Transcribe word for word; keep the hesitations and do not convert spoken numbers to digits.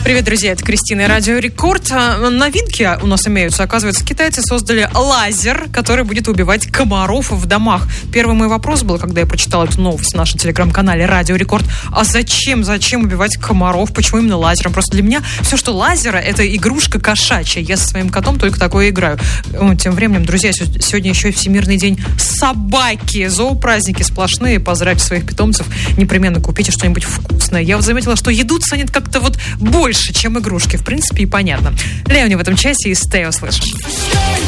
Привет, друзья, это Кристина и Радио Рекорд. Новинки у нас имеются. Оказывается, китайцы создали лазер, который будет убивать комаров в домах. Первый мой вопрос был, когда я прочитала эту новость в нашем телеграм-канале Радио Рекорд. А зачем, зачем убивать комаров? Почему именно лазером? Просто для меня все, что лазера, это игрушка кошачья. Я со своим котом только такое играю. Тем временем, друзья, сегодня еще и Всемирный день собаки. Зоопраздники сплошные. Поздравьте своих питомцев. Непременно купите что-нибудь вкусное. Я вот заметила, что еду ценят как-то вот больше, чем игрушки. В принципе, и понятно. Леони в этом часе и Стей услышим.